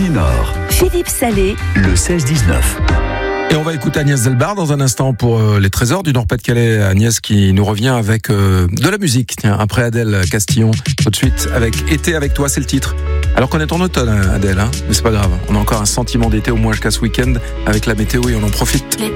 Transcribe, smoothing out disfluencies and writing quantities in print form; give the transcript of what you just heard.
Quartier Nord, Philippe Salé, le 16-19. Et on va écouter Agnès Delbar dans un instant pour les trésors du Nord-Pas-de-Calais. Agnès qui nous revient avec de la musique. Tiens, après Adèle Castillon, tout de suite avec Été avec toi, c'est le titre. Alors qu'on est en automne, Adèle, hein, mais c'est pas grave. On a encore un sentiment d'été au moins jusqu'à ce week-end avec la météo et on en profite.